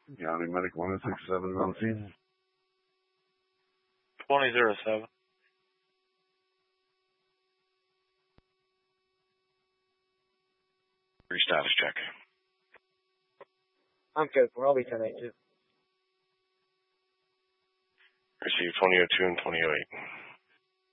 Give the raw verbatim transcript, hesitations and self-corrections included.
County Medic one oh six seven on scene. twenty oh seven. Status check. I'm good. I'll be ten eight two. Receive twenty oh two and twenty oh eight.